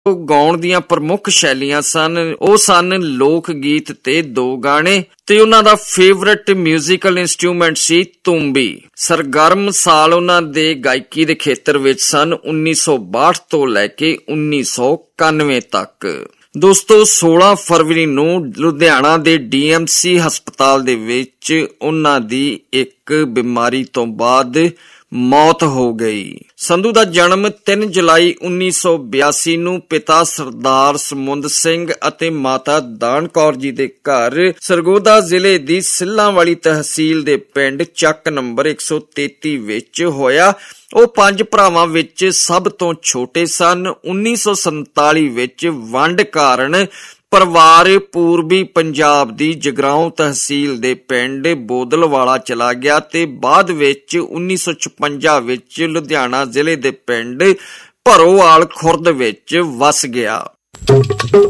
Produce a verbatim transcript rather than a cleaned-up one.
ਗਾਉਣ ਦੀਆਂ ਪ੍ਰਮੁੱਖ ਸ਼ੈਲੀਆਂ ਸਨ ਉਹ ਸਨ ਲੋਕ ਗੀਤ ਤੇ ਦੋ ਗਾਣੇ ਤੇ ਉਹਨਾਂ ਦਾ ਫੇਵਰਟ ਮਿਊਜ਼ੀਕਲ ਇੰਸਟਰੂਮੈਂਟ ਸੀ ਤੂੰਬੀ। ਸਰਗਰਮ ਸਾਲ ਉਹਨਾਂ ਦੇ ਗਾਇਕੀ ਦੇ ਖੇਤਰ ਵਿੱਚ ਸਨ ਉੱਨੀ ਸੌ ਬਾਹਠ ਤੋਂ ਲੈ ਕੇ ਉੱਨੀ ਸੌ ਇਕਾਨਵੇਂ ਤੱਕ। ਦੋਸਤੋ, ਸੋਲਾਂ ਫਰਵਰੀ ਨੂੰ ਲੁਧਿਆਣਾ ਦੇ ਡੀ ਐਮ ਸੀ ਹਸਪਤਾਲ ਦੇ ਵਿੱਚ ਉਹਨਾਂ ਦੀ ਇੱਕ ਬਿਮਾਰੀ ਤੋਂ ਬਾਅਦ ਮੌਤ ਹੋ ਗਈ। ਸੰਧੂ ਦਾ ਜਨਮ ਤਿੰਨ ਜੁਲਾਈ ਉੱਨੀ ਸੌ ਬਿਆਸੀ ਨੂੰ ਪਿਤਾ ਸਰਦਾਰ ਸਮੁੰਦ ਸਿੰਘ ਅਤੇ ਮਾਤਾ ਦਾਨ ਕੌਰ ਜੀ ਦੇ ਘਰ ਸਰਗੋਦਾ ਜ਼ਿਲ੍ਹੇ ਦੀ ਸਿੱਲਾਂ ਵਾਲੀ ਤਹਿਸੀਲ ਦੇ ਪਿੰਡ ਚੱਕ ਨੰਬਰ ਇੱਕ ਸੌ ਤੇਤੀ ਵਿੱਚ ਹੋਇਆ। ਉਹ ਪੰਜ ਭਰਾਵਾਂ ਵਿੱਚ ਸਭ ਤੋਂ ਛੋਟੇ ਸਨ। ਉੱਨੀ ਸੌ ਸੰਤਾਲੀ ਵਿੱਚ ਵੰਡ ਕਾਰਨ ਪਰਿਵਾਰ ਪੂਰਬੀ ਪੰਜਾਬ ਦੀ ਜਗਰਾਉਂ ਤਹਿਸੀਲ ਦੇ ਪਿੰਡ ਬੋਦਲਵਾਲਾ ਚਲਾ ਗਿਆ ਤੇ ਬਾਅਦ ਵਿੱਚ ਉੱਨੀ ਸੌ ਛਪੰਜਾ ਵਿੱਚ ਲੁਧਿਆਣਾ ਜ਼ਿਲ੍ਹੇ ਦੇ ਪਿੰਡ ਭਰੋਵਾਲ ਖੁਰਦ ਵਿੱਚ ਵਸ ਗਿਆ।